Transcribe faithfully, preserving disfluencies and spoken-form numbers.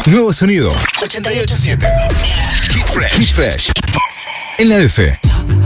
Nuevo sonido. ochenta y ocho punto siete. Hit Fresh. Hit Fresh. En la F.